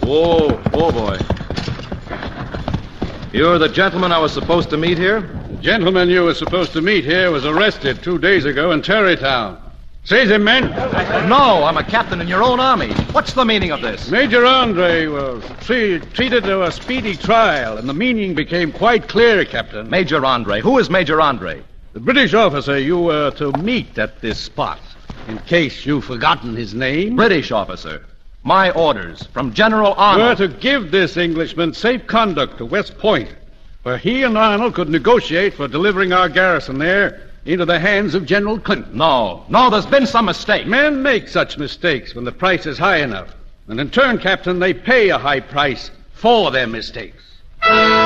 Whoa, boy. You're the gentleman I was supposed to meet here? The gentleman you were supposed to meet here was arrested 2 days ago in Terrytown. Seize him, men. No, I'm a captain in your own army. What's the meaning of this? Major Andre was treated to a speedy trial, and the meaning became quite clear, Captain. Major Andre. Who is Major Andre? The British officer you were to meet at this spot. In case you've forgotten his name. British officer. My orders from General Arnold. Were to give this Englishman safe conduct to West Point, where he and Arnold could negotiate for delivering our garrison there into the hands of General Clinton. No, there's been some mistake. Men make such mistakes when the price is high enough. And in turn, Captain, they pay a high price for their mistakes.